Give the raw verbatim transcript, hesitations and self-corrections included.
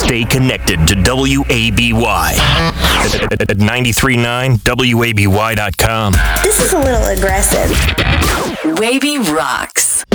Stay connected to W A B Y at ninety-three point nine W A B Y dot com. This is a little aggressive. Wavy Rock.